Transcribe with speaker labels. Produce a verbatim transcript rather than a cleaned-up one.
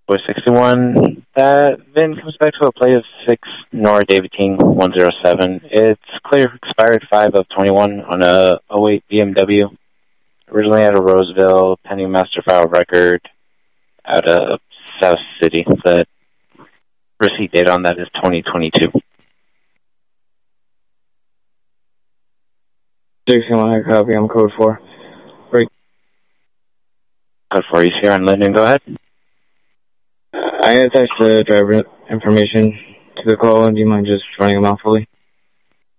Speaker 1: four sixty-one. That VIN comes back to a plate of six Nora Davidine one oh seven. It's clear expired five of twenty-one on a oh eight B M W. Originally out of Roseville, pending master file record out of South City. The receipt date on that is twenty twenty-two.
Speaker 2: sixteen one, copy. I'm code four. Break.
Speaker 1: Code four, you here on Linden. Go ahead.
Speaker 2: I attached the driver information to the call. Do you mind just running them out fully?